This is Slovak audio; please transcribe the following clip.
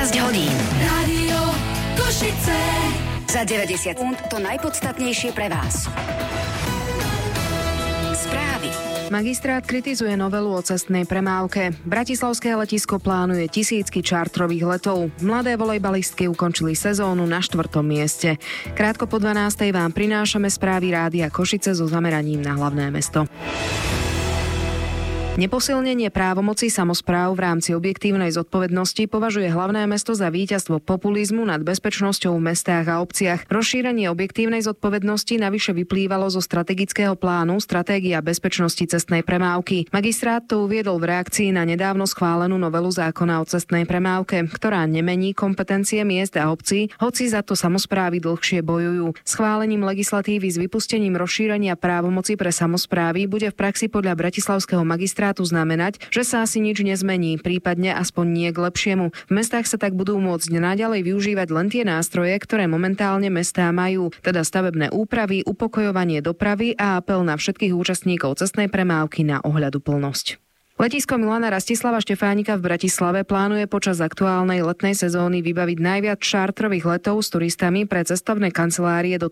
hodín. Rádio Košice. Za 90 sekúnd to najpodstatnejšie pre vás. Správy. Magistrát kritizuje novelu o cestnej premávke. Bratislavské letisko plánuje tisícky čártrových letov. Mladé volejbalistky ukončili sezónu na 4. mieste. Krátko po 12. vám prinášame správy Rádia Košice so zameraním na hlavné mesto. Neposilnenie právomoci samospráv v rámci objektívnej zodpovednosti považuje hlavné mesto za víťazstvo populizmu nad bezpečnosťou v mestách a obciach. Rozšírenie objektívnej zodpovednosti navyše vyplývalo zo strategického plánu Stratégia bezpečnosti cestnej premávky. Magistrát to uviedol v reakcii na nedávno schválenú novelu zákona o cestnej premávke, ktorá nemení kompetencie miest a obcí, hoci za to samosprávy dlhšie bojujú. Schválením legislatívy s vypustením rozšírenia právomoci pre samosprávy bude v praxi podľa bratislavského magistrátu znamenať, že sa asi nič nezmení, prípadne aspoň nie k lepšiemu. V mestách sa tak budú môcť naďalej využívať len tie nástroje, ktoré momentálne mestá majú, teda stavebné úpravy, upokojovanie dopravy a apel na všetkých účastníkov cestnej premávky na ohľaduplnosť. Letisko Milana Rastislava Štefánika v Bratislave plánuje počas aktuálnej letnej sezóny vybaviť najviac čártrových letov s turistami pre cestovné kancelárie do